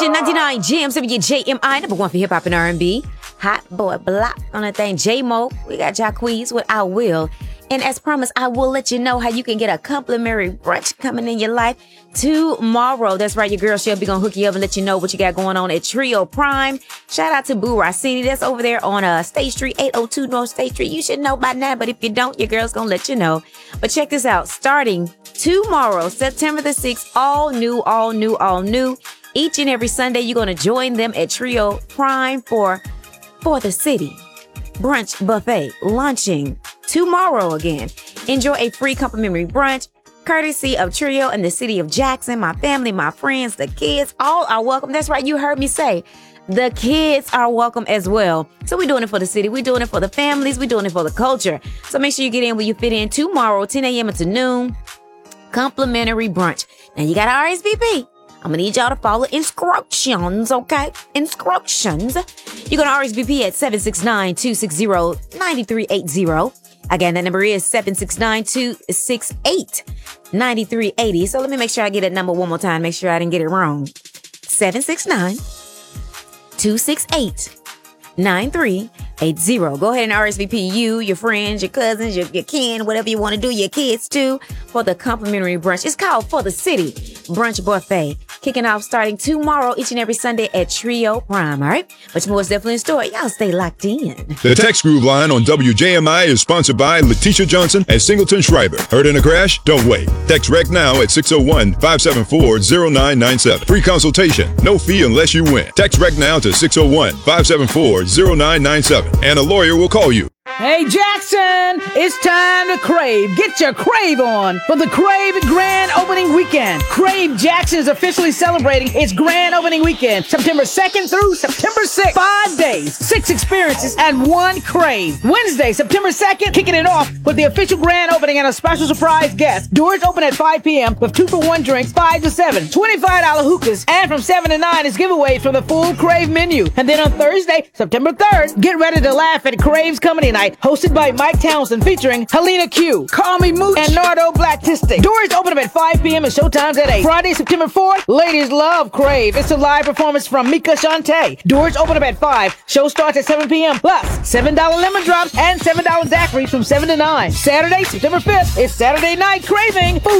station 99 Jams WJMI, number one for hip hop and R&B. Hot boy block on that thing. J-Mo, we got Jacquees with I Will. And as promised, I will let you know how you can get a complimentary brunch coming in your life tomorrow. That's right, your girl Shelby gonna hook you up and let you know what you got going on at Trio Prime. Shout out to Boo Rossini. That's over there on State Street, 802 North State Street. You should know by now, but if you don't, your girl's gonna let you know. But check this out. Starting tomorrow, September the 6th, all new. Each and every Sunday, you're gonna join them at Trio Prime for the City Brunch Buffet launching tomorrow again. Enjoy a free complimentary brunch courtesy of Trio and the city of Jackson. My family, my friends, the kids, all are welcome. That's right, you heard me say the kids are welcome as well. So we're doing it for the city. We're doing it for the families. We're doing it for the culture. So make sure you get in where you fit in tomorrow, 10 a.m. until noon. Complimentary brunch. Now you got to RSVP. I'm going to need y'all to follow instructions, okay? Instructions. You're going to RSVP at 769-260-9380. Again, that number is 769-268-9380. So let me make sure I get that number one more time. Make sure I didn't get it wrong. 769-268-9380. Go ahead and RSVP you, your friends, your cousins, your kin, whatever you want to do, your kids too, for the complimentary brunch. It's called For the City Brunch Buffet. Kicking off starting tomorrow, each and every Sunday at Trio Prime, all right? Much more is definitely in store. Y'all stay locked in. The Text Groove line on WJMI is sponsored by Letitia Johnson and Singleton Schreiber. Heard in a crash? Don't wait. Text REC now at 601-574-0997. Free consultation. No fee unless you win. Text REC now to 601-574-0997. And a lawyer will call you. Hey Jackson, it's time to crave. Get your crave on for the Crave Grand Opening Weekend. Crave Jackson is officially celebrating its Grand Opening Weekend, September 2nd through September 6th. 5 days, 6 experiences, and 1 crave. Wednesday, September 2nd, kicking it off with the official grand opening and a special surprise guest. Doors open at 5 p.m. with 2-for-1 drinks, 5 to 7, $25 hookahs, and from 7 to 9 is giveaways from the full Crave menu. And then on Thursday, September 3rd, get ready to laugh at Crave's Comedy Night, hosted by Mike Townsend, featuring Helena Q, Call Me Mooch, and Nardo Blacktistic. Doors open up at 5 p.m. and showtime's at 8. Friday, September 4th, ladies love Crave. It's a live performance from Mika Shantae. Doors open up at 5. Show starts at 7 p.m. Plus, $7 lemon drops and $7 daiquiris from 7 to 9. Saturday, September 5th, it's Saturday Night Craving. Food